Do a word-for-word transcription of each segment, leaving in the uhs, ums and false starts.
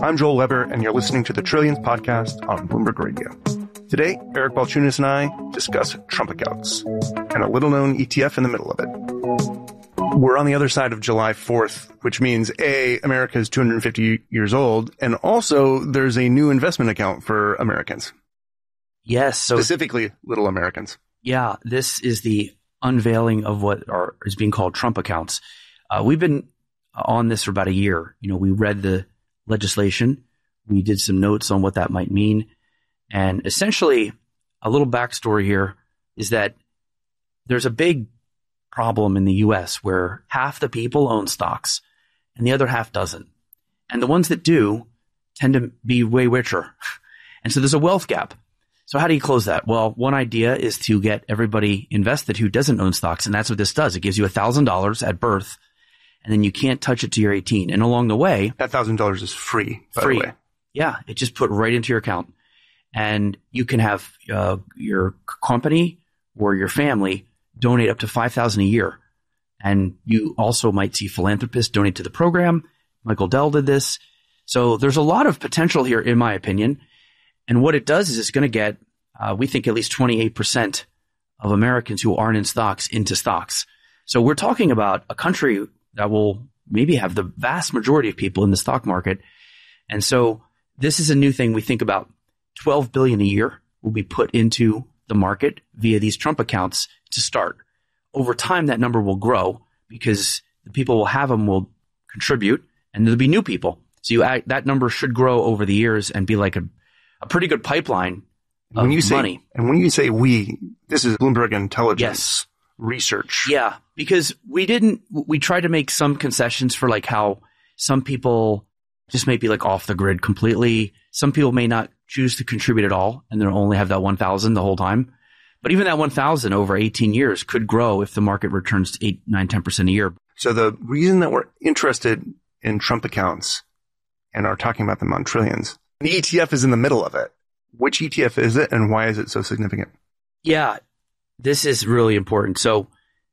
I'm Joel Weber, and you're listening to the Trillions podcast on Bloomberg Radio. Today, Eric Balchunas and I discuss Trump accounts and a little-known E T F in the middle of it. We're on the other side of July fourth, which means A, America is two hundred fifty years old, and also there's a new investment account for Americans. Yes. So specifically, little Americans. Yeah, this is the unveiling of what are, is being called Trump accounts. Uh, we've been on this for about a year. You know, we read the legislation. We did some notes on what that might mean. And essentially, a little backstory here is that there's a big problem in the U S where half the people own stocks and the other half doesn't. And the ones that do tend to be way richer. And so there's a wealth gap. So how do you close that? Well, one idea is to get everybody invested who doesn't own stocks. And that's what this does. It gives you one thousand dollars at birth, and then you can't touch it till you're eighteen. And along the way, that one thousand dollars is free, by free. the way. Yeah, it just put right into your account. And you can have uh, your company or your family donate up to five thousand dollars a year. And you also might see philanthropists donate to the program. Michael Dell did this. So there's a lot of potential here, in my opinion. And what it does is it's going to get, uh, we think, at least twenty-eight percent of Americans who aren't in stocks into stocks. So we're talking about a country that will maybe have the vast majority of people in the stock market. And so this is a new thing. We think about twelve billion dollars a year will be put into the market via these Trump accounts to start. Over time, that number will grow because the people will have them will contribute, and there'll be new people. So you add, that number should grow over the years and be like a, a pretty good pipeline of when you say, money. And when you say we, this is Bloomberg Intelligence yes. research. Yeah, because we didn't, we tried to make some concessions for like how some people just may be like off the grid completely. Some people may not choose to contribute at all, and they'll only have that one thousand the whole time. But even that one thousand over eighteen years could grow if the market returns to eight, nine, ten percent a year. So the reason that we're interested in Trump accounts and are talking about them on Trillions, the E T F is in the middle of it. Which E T F is it, and why is it so significant? Yeah, this is really important. So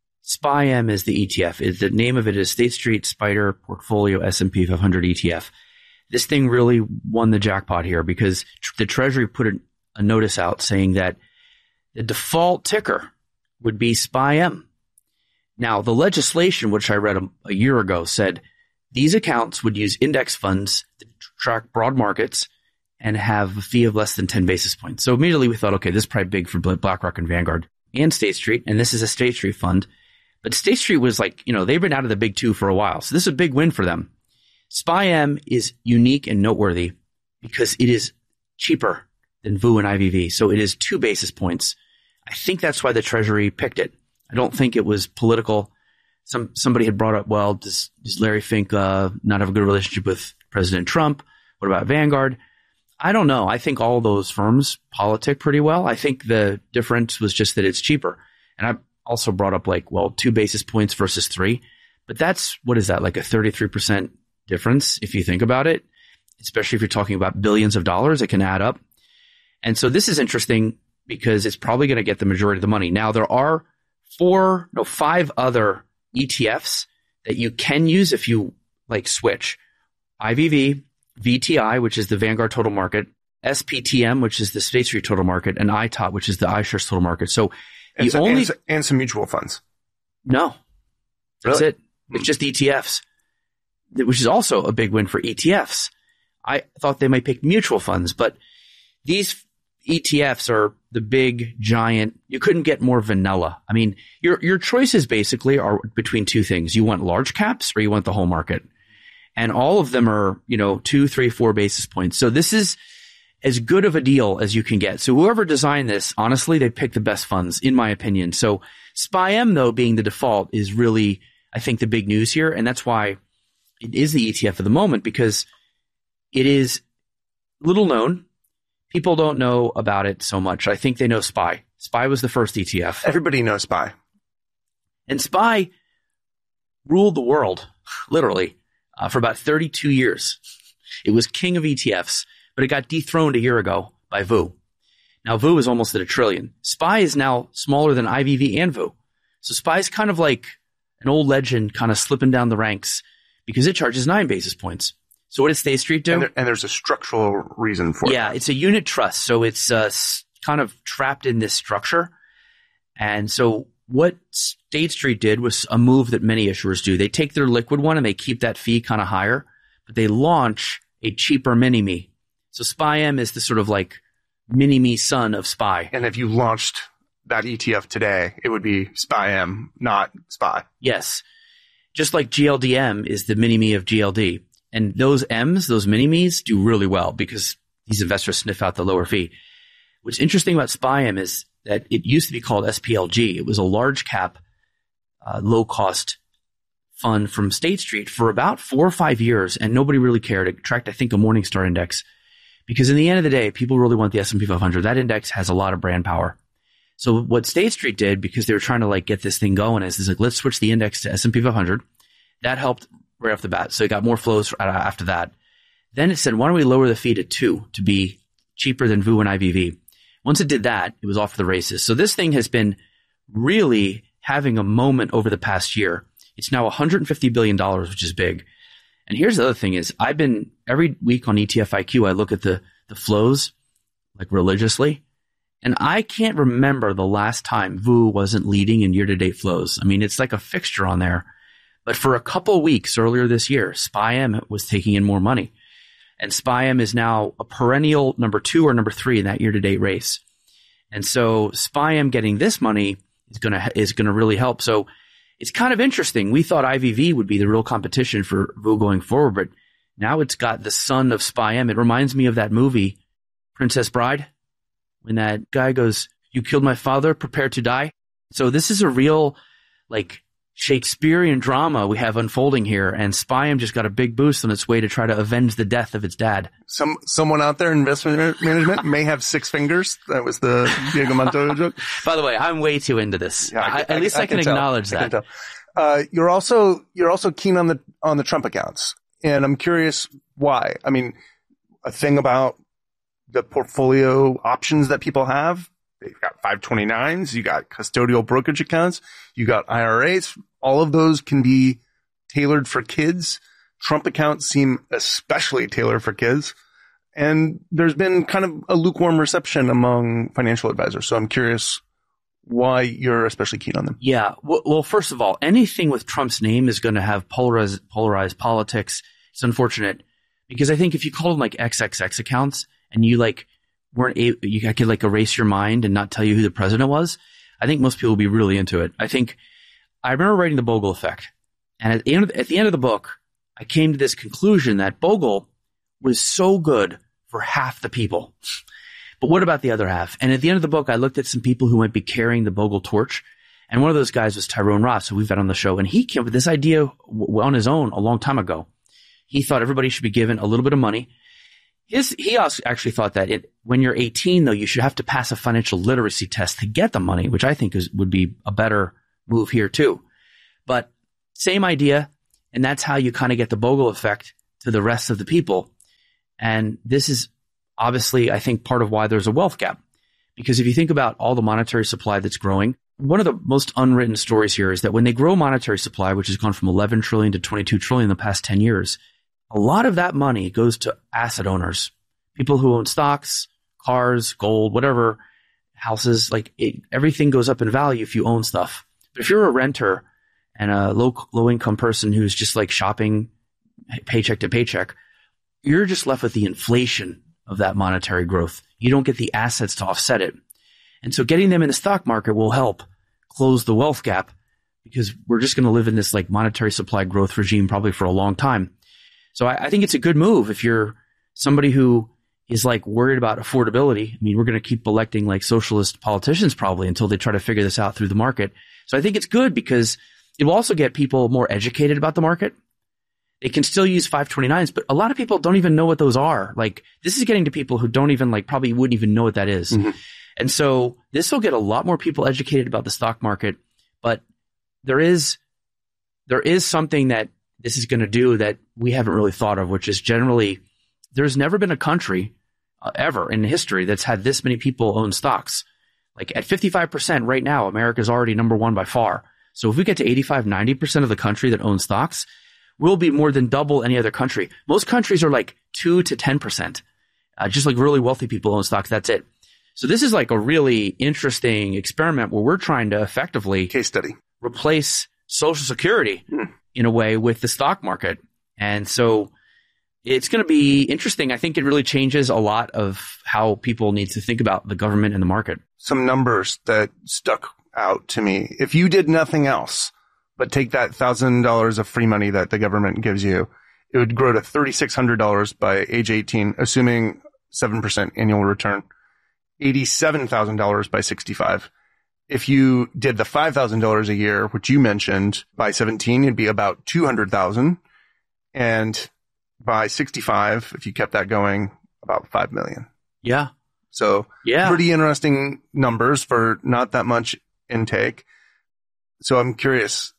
S P Y M is the E T F. The name of it is State Street Spider Portfolio S and P five hundred E T F. This thing really won the jackpot here because the Treasury put a, a notice out saying that the default ticker would be S P Y M. Now, the legislation, which I read a, a year ago, said these accounts would use index funds to track broad markets and have a fee of less than ten basis points. So immediately we thought, okay, this is probably big for BlackRock and Vanguard and State Street, and this is a State Street fund. But State Street was like, you know, they've been out of the big two for a while. So this is a big win for them. S P Y M is unique and noteworthy because it is cheaper than V U and I V V. So it is two basis points. I think that's why the Treasury picked it. I don't think it was political. Some somebody had brought up, well, does, does Larry Fink uh, not have a good relationship with President Trump? What about Vanguard? I don't know. I think all those firms politic pretty well. I think the difference was just that it's cheaper. And I also brought up like, well, two basis points versus three. But that's, what is that, like a thirty-three percent difference if you think about it, especially if you're talking about billions of dollars, it can add up. And so this is interesting because it's probably going to get the majority of the money. Now, there are four, no, five other E T Fs that you can use if you like switch. I V V, V T I, which is the Vanguard Total Market, S P T M, which is the State Street Total Market, and I T O P, which is the iShares Total Market. So and the so, only and, and some mutual funds. No, that's really? it. It's just E T Fs, which is also a big win for E T Fs. I thought they might pick mutual funds, but these E T Fs are the big giant. You couldn't get more vanilla. I mean, your your choices basically are between two things. You want large caps or you want the whole market. And all of them are, you know, two, three, four basis points. So this is as good of a deal as you can get. So whoever designed this, honestly, they picked the best funds, in my opinion. So S P Y M, though, being the default is really, I think, the big news here. And that's why it is the E T F at the moment, because it is little known. People don't know about it so much. I think they know S P Y. S P Y was the first E T F. Everybody knows S P Y. And S P Y ruled the world, literally, uh, for about thirty-two years. It was king of E T Fs, but it got dethroned a year ago by V U. Now, V U is almost at a trillion. S P Y is now smaller than I V V and V U. So S P Y is kind of like an old legend kind of slipping down the ranks because it charges nine basis points. So what did State Street do? And, there, and there's a structural reason for it. Yeah, it's a unit trust. So it's uh, kind of trapped in this structure. And so what State Street did was a move that many issuers do. They take their liquid one and they keep that fee kind of higher, but they launch a cheaper mini-me. So S P Y M is the sort of like mini-me son of S P Y. And if you launched that E T F today, it would be S P Y M, not S P Y. Yes. Just like G L D M is the mini-me of G L D. And those M's, those mini-me's, do really well because these investors sniff out the lower fee. What's interesting about S P Y M is that it used to be called S P L G. It was a large cap, uh, low cost fund from State Street for about four or five years, and nobody really cared. It tracked, I think, a Morningstar index because in the end of the day, people really want the S and P five hundred. That index has a lot of brand power. So what State Street did, because they were trying to like get this thing going, is, is like, let's switch the index to S and P five hundred. That helped right off the bat. So it got more flows after that. Then it said, why don't we lower the fee to two to be cheaper than V U and I V V? Once it did that, it was off to the races. So this thing has been really having a moment over the past year. It's now one hundred fifty billion dollars, which is big. And here's the other thing is I've been every week on E T F I Q, I look at the, the flows like religiously. And I can't remember the last time V U wasn't leading in year-to-date flows. I mean, it's like a fixture on there. But for a couple weeks earlier this year, S P Y M was taking in more money. And S P Y M is now a perennial number two or number three in that year-to-date race. And so S P Y M getting this money is going to is going to really help. So it's kind of interesting. We thought I V V would be the real competition for V U going forward, but now it's got the son of S P Y M. It reminds me of that movie, Princess Bride, when that guy goes, "You killed my father, prepare to die." So this is a real, like, Shakespearean drama we have unfolding here, and S P Y M just got a big boost on its way to try to avenge the death of its dad. Some someone out there in investment management may have six fingers. That was the Diego Montoya joke. By the way, I'm way too into this. Yeah, I, I, at least I, I can, can acknowledge that. Can uh, you're also you're also keen on the on the Trump accounts, and I'm curious why. I mean, a thing about the portfolio options that people have. They've got five twenty-nines, you got custodial brokerage accounts, you got I R As. All of those can be tailored for kids. Trump accounts seem especially tailored for kids. And there's been kind of a lukewarm reception among financial advisors. So I'm curious why you're especially keen on them. Yeah. Well, first of all, anything with Trump's name is going to have polarized, polarized politics. It's unfortunate because I think if you call them like X X X accounts and you like, weren't able, you could like erase your mind and not tell you who the president was, I think most people will be really into it. I think I remember writing The Bogle Effect, and at the end of the, at the end of the book, I came to this conclusion that Bogle was so good for half the people, but what about the other half? And at the end of the book, I looked at some people who might be carrying the Bogle torch, and one of those guys was Tyrone Ross, who we've had on the show, and he came up with this idea on his own a long time ago. He thought everybody should be given a little bit of money. His, he also actually thought that it, when you're eighteen, though, you should have to pass a financial literacy test to get the money, which I think is, would be a better move here too. But same idea. And that's how you kind of get the Bogle effect to the rest of the people. And this is obviously, I think, part of why there's a wealth gap. Because if you think about all the monetary supply that's growing, one of the most unwritten stories here is that when they grow monetary supply, which has gone from eleven trillion to twenty-two trillion in the past ten years, a lot of that money goes to asset owners, people who own stocks, cars, gold, whatever, houses. Like it, everything goes up in value if you own stuff. But if you're a renter and a low low income person who's just like shopping paycheck to paycheck, you're just left with the inflation of that monetary growth. You don't get the assets to offset it. And so getting them in the stock market will help close the wealth gap because we're just going to live in this like monetary supply growth regime probably for a long time. So I, I think it's a good move if you're somebody who is like worried about affordability. I mean, we're going to keep electing like socialist politicians probably until they try to figure this out through the market. So I think it's good because it will also get people more educated about the market. They can still use five twenty-nines, but a lot of people don't even know what those are. Like this is getting to people who don't even like probably wouldn't even know what that is. Mm-hmm. And so this will get a lot more people educated about the stock market. But there is there is something that this is going to do that we haven't really thought of, which is generally there's never been a country uh, ever in history that's had this many people own stocks. Like at fifty-five percent right now, America's already number one by far. So if we get to eighty-five, ninety percent of the country that owns stocks, we'll be more than double any other country. Most countries are like two to ten percent. Uh, just like really wealthy people own stocks. That's it. So this is like a really interesting experiment where we're trying to effectively case study replace Social Security hmm. in a way with the stock market. And so it's going to be interesting. I think it really changes a lot of how people need to think about the government and the market. Some numbers that stuck out to me. If you did nothing else but take that one thousand dollars of free money that the government gives you, it would grow to three thousand six hundred dollars by age eighteen, assuming seven percent annual return, eighty-seven thousand dollars by sixty-five. If you did the five thousand dollars a year, which you mentioned, by seventeen, it'd be about two hundred thousand dollars. And by sixty-five, if you kept that going, about five million dollars. Yeah. So yeah. pretty interesting numbers for not that much intake. So I'm curious.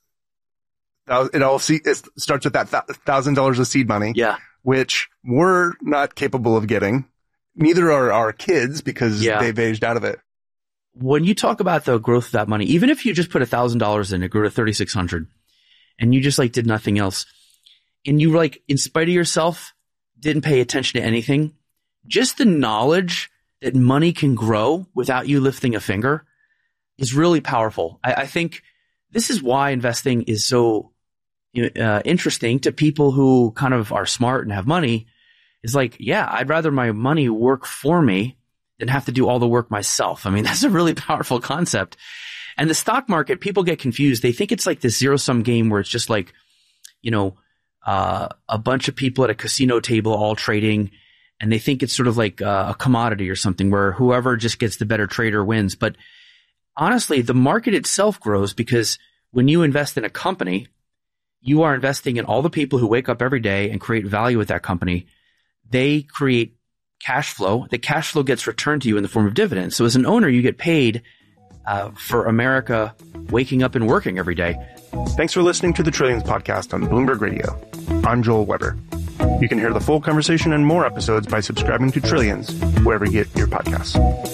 It all it starts with that one thousand dollars of seed money, yeah, which we're not capable of getting. Neither are our kids because yeah. they've aged out of it. When you talk about the growth of that money, even if you just put one thousand dollars in, it grew to three thousand six hundred dollars, and you just like did nothing else, and you like, in spite of yourself, didn't pay attention to anything, just the knowledge that money can grow without you lifting a finger is really powerful. I, I think this is why investing is so uh, interesting to people who kind of are smart and have money. Is like, yeah, I'd rather my money work for me than have to do all the work myself. I mean, that's a really powerful concept. And the stock market, people get confused. They think it's like this zero-sum game where it's just like, you know, uh, a bunch of people at a casino table all trading, and they think it's sort of like uh, a commodity or something where whoever just gets the better trader wins. But honestly, the market itself grows because when you invest in a company, you are investing in all the people who wake up every day and create value with that company. They create cash flow. The cash flow gets returned to you in the form of dividends. So as an owner, you get paid uh, for America waking up and working every day. Thanks for listening to the Trillions podcast on Bloomberg Radio. I'm Joel Weber. You can hear the full conversation and more episodes by subscribing to Trillions wherever you get your podcasts.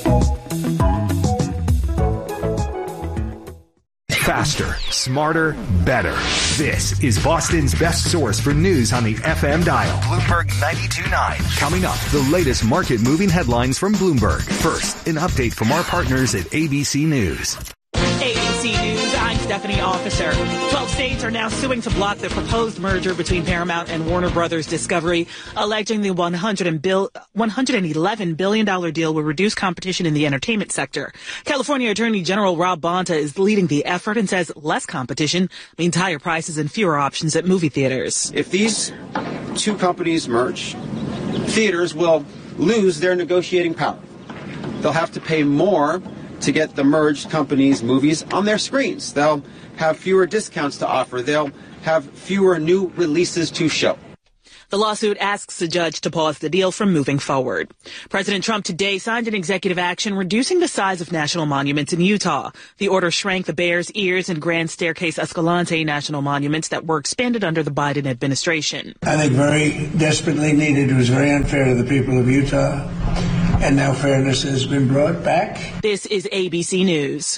Faster, smarter, better. This is Boston's best source for news on the F M dial. Bloomberg ninety-two point nine. Coming up, the latest market-moving headlines from Bloomberg. First, an update from our partners at A B C News. A B C News, I'm Stephanie Officer. Twelve states are now suing to block the proposed merger between Paramount and Warner Brothers Discovery, alleging the one hundred eleven billion dollars deal will reduce competition in the entertainment sector. California Attorney General Rob Bonta is leading the effort and says less competition means higher prices and fewer options at movie theaters. If these two companies merge, theaters will lose their negotiating power. They'll have to pay more to get the merged companies' movies on their screens. They'll have fewer discounts to offer. They'll have fewer new releases to show. The lawsuit asks the judge to pause the deal from moving forward. President Trump today signed an executive action reducing the size of national monuments in Utah. The order shrank the Bears Ears and Grand Staircase Escalante national monuments that were expanded under the Biden administration. I think very desperately needed. It was very unfair to the people of Utah. And now fairness has been brought back. This is A B C News.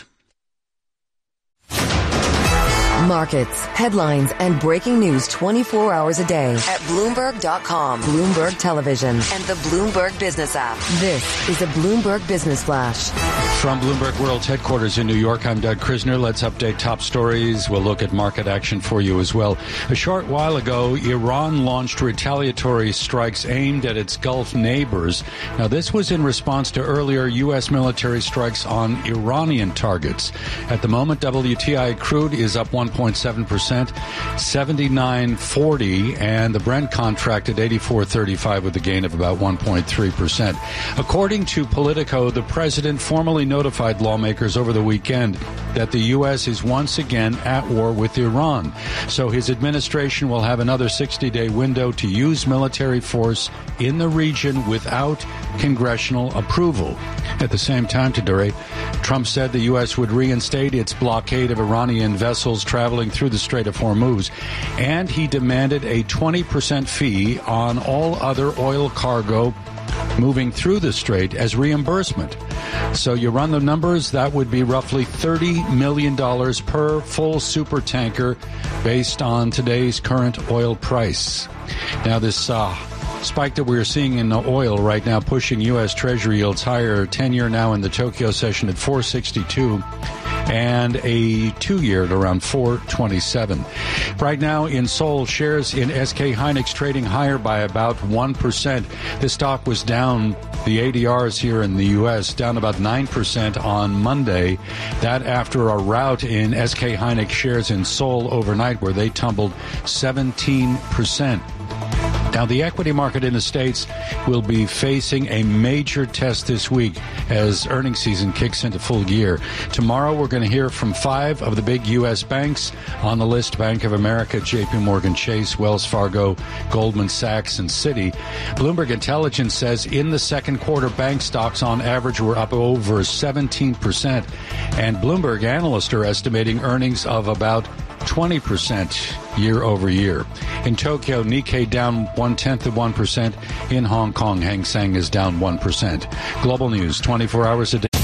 Markets, headlines, and breaking news twenty-four hours a day at Bloomberg dot com, Bloomberg Television, and the Bloomberg Business app. This is a Bloomberg Business Flash. From Bloomberg World's headquarters in New York, I'm Doug Krisner. Let's update top stories. We'll look at market action for you as well. A short while ago, Iran launched retaliatory strikes aimed at its Gulf neighbors. Now, this was in response to earlier U S military strikes on Iranian targets. At the moment, W T I crude is up one point seven percent, seventy-nine forty, and the Brent contract at eighty-four thirty-five with a gain of about one point three percent. According to Politico, the president formally notified lawmakers over the weekend that the U S is once again at war with Iran. So his administration will have another sixty-day window to use military force in the region without congressional approval. At the same time today, Trump said the U S would reinstate its blockade of Iranian vessels traveling through the Strait of Hormuz, and he demanded a twenty percent fee on all other oil cargo moving through the strait as reimbursement. So you run the numbers, that would be roughly thirty million dollars per full supertanker based on today's current oil price. Now this uh, spike that we're seeing in the oil right now pushing U S. Treasury yields higher, ten-year now in the Tokyo session at four sixty-two. And a two-year at around four twenty-seven. Right now in Seoul, shares in S K Hynix trading higher by about one percent. The stock was down, the A D Rs here in the U S, down about nine percent on Monday. That after a rout in S K Hynix shares in Seoul overnight where they tumbled seventeen percent. Now, the equity market in the States will be facing a major test this week as earnings season kicks into full gear. Tomorrow, we're going to hear from five of the big U S banks on the list: Bank of America, J P Morgan Chase, Wells Fargo, Goldman Sachs, and Citi. Bloomberg Intelligence says in the second quarter, bank stocks on average were up over seventeen percent. And Bloomberg analysts are estimating earnings of about twenty percent year over year. In Tokyo, Nikkei down one-tenth of one percent. In Hong Kong, Hang Seng is down one percent. Global news, twenty-four hours a day.